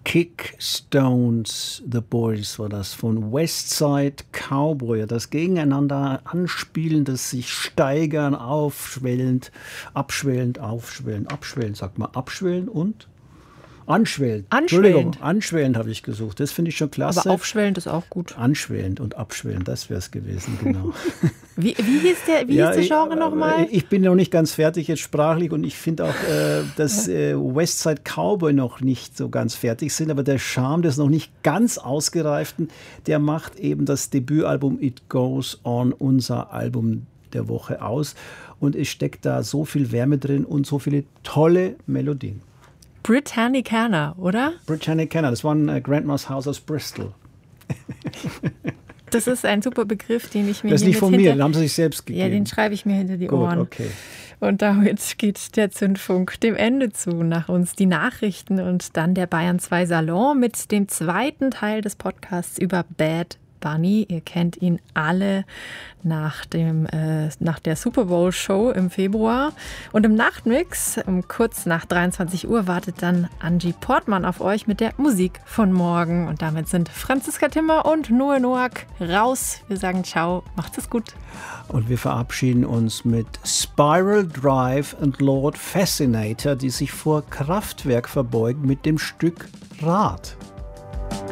Kickstones, The Boys war das, von Westside Cowboy. Das gegeneinander anspielendes, sich steigern, aufschwellend, abschwellend, aufschwellend, abschwellend, sagt man, abschwellen und anschwellend. Entschuldigung, anschwellend habe ich gesucht. Das finde ich schon klasse. Aber aufschwellend ist auch gut. Anschwellend und abschwellend, das wäre es gewesen, genau. Wie hieß der Genre nochmal? Ich bin noch nicht ganz fertig jetzt sprachlich und ich finde auch, dass Westside Cowboy noch nicht so ganz fertig sind, aber der Charme des noch nicht ganz Ausgereiften, der macht eben das Debütalbum It Goes On, unser Album der Woche aus. Und es steckt da so viel Wärme drin und so viele tolle Melodien. Britannicana, oder? Britannicana, das war ein Grandma's House aus Bristol. Das ist ein super Begriff, den ich mir Das ist nicht von mir, den haben sie sich selbst gegeben. Ja, den schreibe ich mir hinter die Ohren. Okay. Und damit geht der Zündfunk dem Ende zu. Nach uns die Nachrichten und dann der Bayern 2 Salon mit dem zweiten Teil des Podcasts über Bad Bunny. Ihr kennt ihn alle nach der Super Bowl Show im Februar. Und im Nachtmix, kurz nach 23 Uhr, wartet dann Angie Portmann auf euch mit der Musik von morgen. Und damit sind Franziska Timmer und Noe Noack raus. Wir sagen ciao, macht es gut. Und wir verabschieden uns mit Spiral Drive und Lord Fascinator, die sich vor Kraftwerk verbeugen mit dem Stück Rad.